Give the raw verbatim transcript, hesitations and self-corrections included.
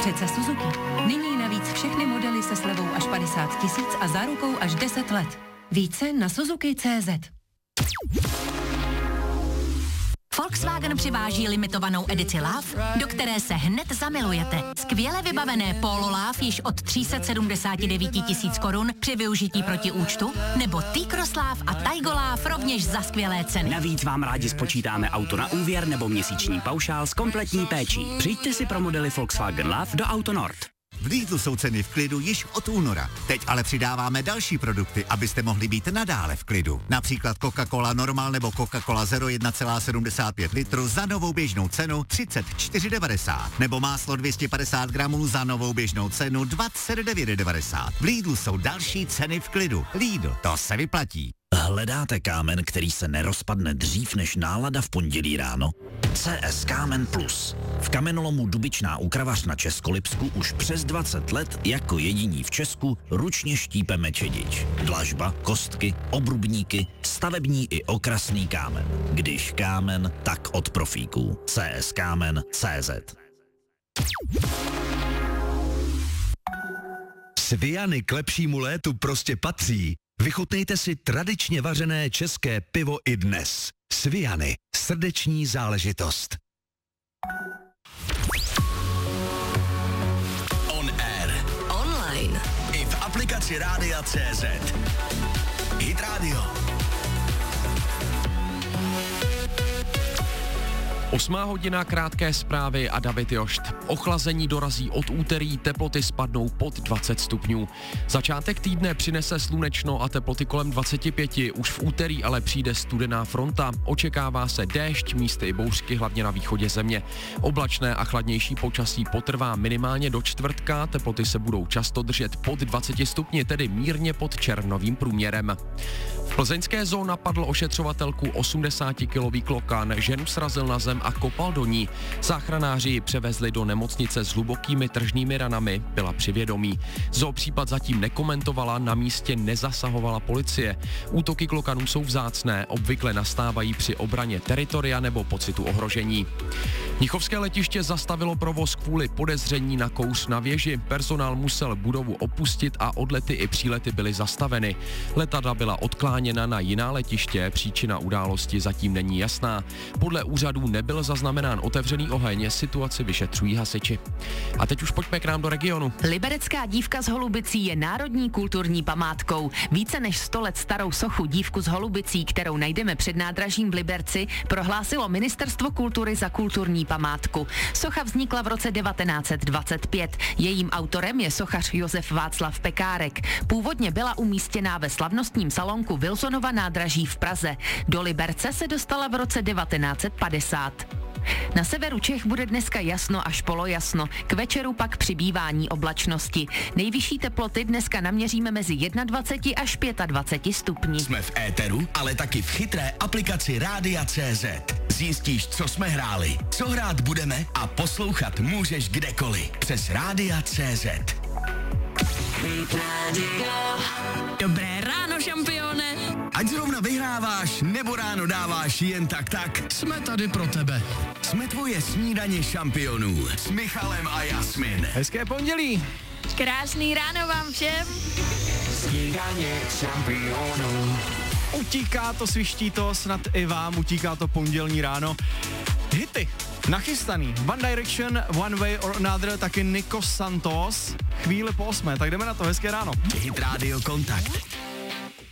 Přece Suzuki. Nyní navíc všechny modely se slevou až padesát tisíc a zárukou až deset let. Více na Suzuki tečka cé zet. Volkswagen přiváží limitovanou edici Love, do které se hned zamilujete. Skvěle vybavené Polo Love již od tři sta sedmdesát devět tisíc korun při využití proti účtu, nebo T-Cross Love a Taigo Love rovněž za skvělé ceny. Navíc vám rádi spočítáme auto na úvěr nebo měsíční paušál s kompletní péčí. Přijďte si pro modely Volkswagen Love do Auto Nord. V Lidlu jsou ceny v klidu již od února. Teď ale přidáváme další produkty, abyste mohli být nadále v klidu. Například Coca-Cola Normal nebo Coca-Cola Zero jedna celá sedmdesát pět litru za novou běžnou cenu třicet čtyři devadesát. Nebo máslo dvě stě padesát gramů za novou běžnou cenu dvacet devět devadesát. V Lidlu jsou další ceny v klidu. Lidl, to se vyplatí. Hledáte kámen, který se nerozpadne dřív než nálada v pondělí ráno? C S Kámen Plus. V kamenolomu Dubičná u Kravař na Českolipsku už přes dvacet let jako jediní v Česku ručně štípeme čedič. Dlažba, kostky, obrubníky, stavební i okrasný kámen. Když kámen, tak od profíků. C S Kámen tečka cé zet. Sviany k lepšímu létu prostě patří. Vychutnejte si tradičně vařené české pivo i dnes. Sviany. Srdeční záležitost. On air. Online. I v aplikaci Rádia tečka cé zet. Hit Radio. Osmá hodina, krátké zprávy a David Jošt. Ochlazení dorazí od úterý, teploty spadnou pod dvacet stupňů. Začátek týdne přinese slunečno a teploty kolem dvacet pět, už v úterý ale přijde studená fronta. Očekává se déšť, místy i bouřky, hlavně na východě země. Oblačné a chladnější počasí potrvá minimálně do čtvrtka, teploty se budou často držet pod dvacet stupni, tedy mírně pod červnovým průměrem. V plzeňské zoo napadl ošetřovatelku osmdesátikilový klokan, ženu srazil na zem a kopal do ní. Záchranáři ji převezli do nemocnice s hlubokými tržními ranami, byla při vědomí. Zoo případ zatím nekomentovala, na místě nezasahovala policie. Útoky klokanů jsou vzácné, obvykle nastávají při obraně teritoria nebo pocitu ohrožení. Mnichovské letiště zastavilo provoz kvůli podezření na kouř na věži. Personál musel budovu opustit a odlety i přílety byly zastaveny. Letadla byla odkláněna na jiná letiště, příčina události zatím není jasná. Podle úřadů nebyl zaznamenán otevřený oheň, situaci vyšetřují hasiči. A teď už pojďme k nám do regionu. Liberecká dívka z Holubicí je národní kulturní památkou. Více než sto let starou sochu Dívku z Holubicí, kterou najdeme před nádražím v Liberci, prohlásilo Ministerstvo kultury za kulturní památku. Socha vznikla v roce devatenáct set dvacet pět. Jejím autorem je sochař Josef Václav Pekárek. Původně byla umístěná ve slavnostním salonku Wilsonova nádraží v Praze. Do Liberce se dostala v roce devatenáct set padesát. Na severu Čech bude dneska jasno až polojasno, k večeru pak přibývání oblačnosti. Nejvyšší teploty dneska naměříme mezi dvacet jedna až dvacet pět stupni. Jsme v éteru, ale taky v chytré aplikaci Rádia tečka cé zet. Zjistíš, co jsme hráli, co hrát budeme a poslouchat můžeš kdekoliv přes Rádia tečka cé zet. Dobré ráno, šampione. Ať zrovna vyhráváš nebo ráno dáváš jen tak tak, jsme tady pro tebe. Jsme tvoje snídaně šampionů s Michalem a Jasmin. Hezké pondělí. Krásný ráno vám všem. Snídaně šampionů. Utíká to, sviští to, snad i vám utíká to pondělní ráno. Hity nachystaný. One Direction, One Way or Another, taky Nikos Santos. Chvíli po osmé, tak jdeme na to, hezké ráno. Hit Radio Kontakt.